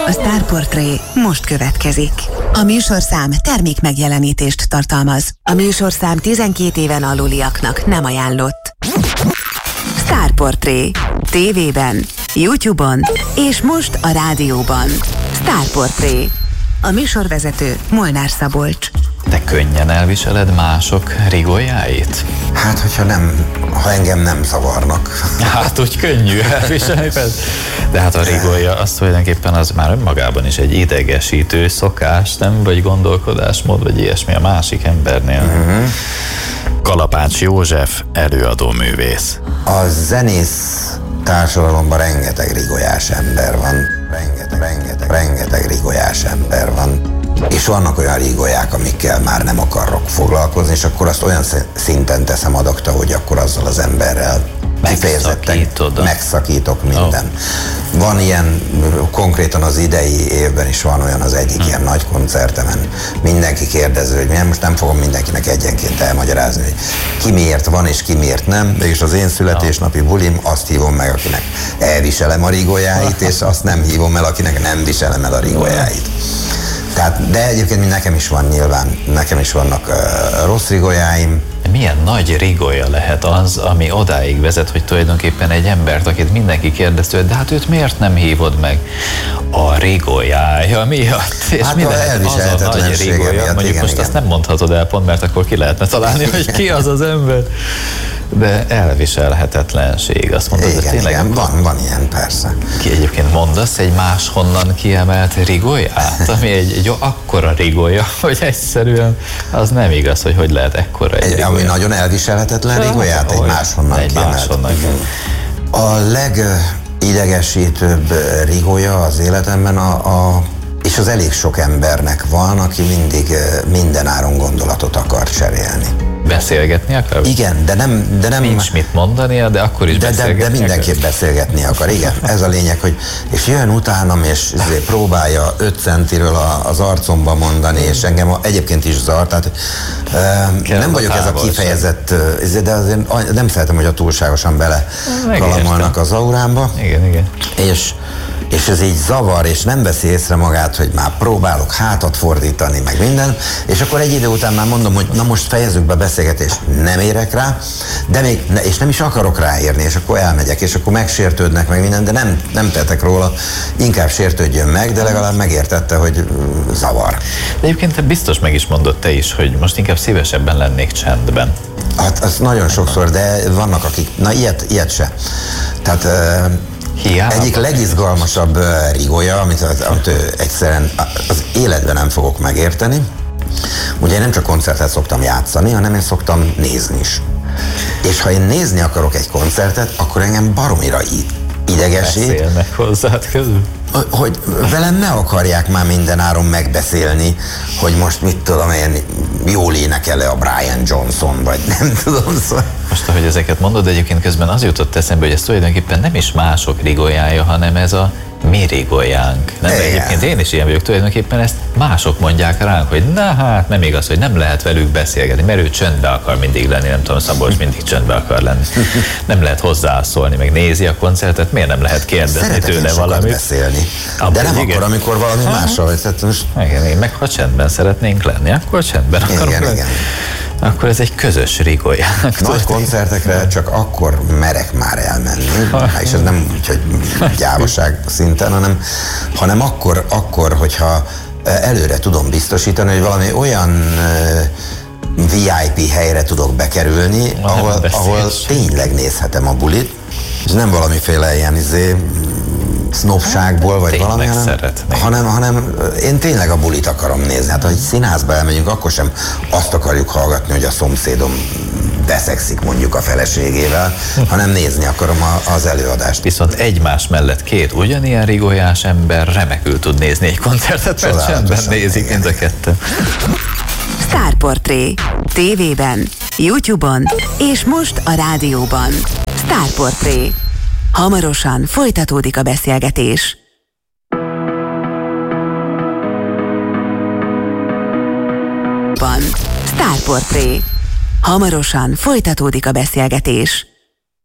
A Starportré most következik. A műsorszám termék megjelenítést tartalmaz. A műsorszám 12 éven aluliaknak nem ajánlott. Starportré. TV-ben, YouTube-on és most a rádióban. Starportré. A műsorvezető Molnár Szabolcs. Te könnyen elviseled mások rigójáit? Hát, ha engem nem zavarnak. Hát, úgy könnyű elviselni, de hát a rigója az tulajdonképpen az már önmagában is egy idegesítő szokás, nem? Vagy gondolkodásmód, vagy ilyesmi a másik embernél. Kalapács József, előadóművész. A zenész társadalomban rengeteg rigolyás ember van. Rengeteg rigolyás ember van. És vannak olyan rigolyák, amikkel már nem akarok foglalkozni, és akkor azt olyan szinten teszem adakta, hogy akkor azzal az emberrel kifejezetten megszakítok minden. Van ilyen, konkrétan az idei évben is van olyan az egyik ilyen nagy koncertemen. Mindenki kérdező, hogy most nem fogom mindenkinek egyenként elmagyarázni, hogy ki miért van és ki miért nem, de és az én születésnapi bulim azt hívom meg, akinek elviselem a rigolyáit, és azt nem hívom el, akinek nem viselem el a rigolyáit. Tehát, de egyébként nekem is van nyilván, nekem is vannak rossz rigolyáim. Milyen nagy rigolya lehet az, ami odáig vezet, hogy tulajdonképpen egy embert, akit mindenki kérdezte, de hát őt miért nem hívod meg? A rigolyája miatt. És hát mi lehet az a nagy rigolya? Miatt, mondjuk igen, most igen. Azt nem mondhatod el pont, mert akkor ki lehetne találni, hogy ki az az ember. De elviselhetetlenség, azt mondod, igen, de tényleg... Igen, van ilyen, persze. Ki egyébként mondasz egy máshonnan kiemelt rigolyát, ami egy akkora rigolya, hogy egyszerűen az nem igaz, hogy lehet ekkora egy rigolya. Ami nagyon elviselhetetlen rigolyát, egy máshonnan kiemelt. A legidegesítőbb rigolya az életemben és az elég sok embernek van, aki mindig mindenáron gondolatot akar cserélni. Beszélgetni akar? Igen, de nem... Nincs mit mondania, de akkor is beszélgetni de mindenképp beszélgetni akar, igen. Ez a lényeg, hogy és jön utánam, és próbálja 5 centiről az arcomba mondani, és engem egyébként is zavar, tehát nem vagyok ez a kifejezett, de azért nem szeretem, hogy a túlságosan bele kalamolnak az aurámba. Igen. És ez így zavar, és nem veszi észre magát, hogy már próbálok hátat fordítani, meg minden, és akkor egy idő után már mondom, hogy na most fejezzük be a beszélgetést, nem érek rá, és nem is akarok ráérni, és akkor elmegyek, és akkor megsértődnek meg minden, de nem tettek róla, inkább sértődjön meg, de legalább megértette, hogy zavar. De egyébként te biztos meg is mondod te is, hogy most inkább szívesebben lennék csendben. Hát az nagyon sokszor, de vannak akik, na ilyet se. Tehát egyik legizgalmasabb rigolya, amit egyszerűen az életben nem fogok megérteni. Ugye én nem csak koncertet szoktam játszani, hanem én szoktam nézni is. És ha én nézni akarok egy koncertet, akkor engem baromira idegesít. Beszélnek hozzád közül? Hogy velem ne akarják már mindenáron megbeszélni, hogy most mit tudom én, jól énekel-e a Brian Johnson, vagy nem tudom, szóval. Most, ahogy ezeket mondod, egyébként közben az jutott eszembe, hogy ez tulajdonképpen nem is mások rigolyája, hanem ez a mi rigolyánk. Nem, egyébként én is ilyen vagyok, tulajdonképpen ezt mások mondják ránk, hogy na hát nem igaz, hogy nem lehet velük beszélgetni, mert ő csöndbe akar mindig lenni, nem tudom, Szabolcs mindig csöndbe akar lenni. Nem lehet hozzászólni, meg nézi a koncertet, miért nem lehet kérdezni tőle valamit? Beszélni. De nem akkor, amikor valami másról. Igen, meg ha csendben szeretnénk lenni, akkor csendben akarunk lenni. Igen. Akkor ez egy közös rigolyánk. Nagy koncertekre csak akkor merek már elmenni, és ez nem úgy, hogy gyávaság szinten, hanem akkor, hogyha előre tudom biztosítani, hogy valami olyan VIP helyre tudok bekerülni, ahol tényleg nézhetem a bulit, és nem valamiféle ilyen sznobságból, vagy valami, hanem én tényleg a bulit akarom nézni. Hát, ha egy színházba elmegyünk, akkor sem azt akarjuk hallgatni, hogy a szomszédom beszegszik mondjuk a feleségével, hanem nézni akarom az előadást. Viszont egymás mellett két ugyanilyen rigolyás ember remekül tud nézni egy koncertet, mert csendben nézik mind a ketten. Starportré. TV-ben, YouTube-on és most a rádióban. Starportré. Hamarosan folytatódik a beszélgetés. Starportré. Hamarosan folytatódik a beszélgetés.